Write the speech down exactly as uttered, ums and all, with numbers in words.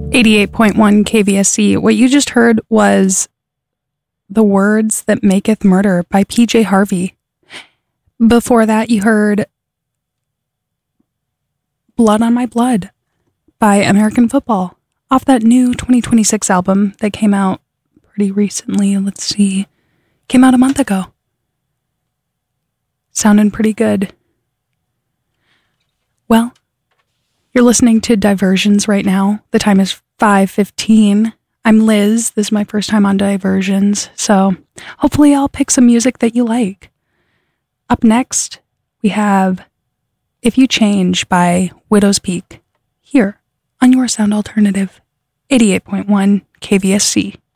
eighty-eight point one K V S C. What you just heard was The Words That Maketh Murder by P J Harvey. Before that, you heard Blood on My Blood by American Football off that new twenty twenty-six album that came out pretty recently. Let's see. Came out a month ago. Sounding pretty good. Well, you're listening to Diversions right now. The time is five fifteen. I'm Liz. This is my first time on Diversions, so hopefully I'll pick some music that you like. Up next, we have If You Change by Widow's Peak, here on your sound alternative, eighty-eight point one K V S C.